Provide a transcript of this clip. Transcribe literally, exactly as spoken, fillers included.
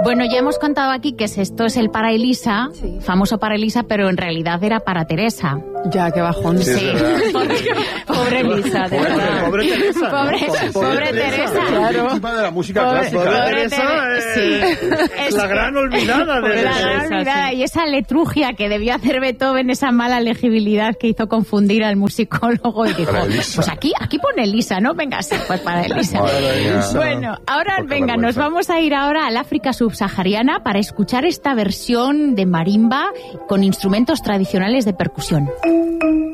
Bueno, ya hemos contado aquí que esto es el para Elisa, sí. famoso para Elisa, pero en realidad era para Teresa. Ya, qué bajón. Sí, sí. Pobre Elisa, de pobre, verdad. Pobre Teresa. Pobre, ¿no? pobre, pobre Teresa. Teresa. Claro. Encima de la música pobre, clásica. Pobre Teresa Teresa, es, sí. es la gran olvidada de La gran olvidada. Sí. Y esa letrugia que debió hacer Beethoven, esa mala legibilidad que hizo confundir al musicólogo y dijo, pues aquí, aquí pone Elisa, ¿no? Venga, sí, pues para Elisa. Elisa. Bueno, ahora, Porque venga, nos vamos a ir ahora al África subsahariana para escuchar esta versión de marimba con instrumentos tradicionales de percusión.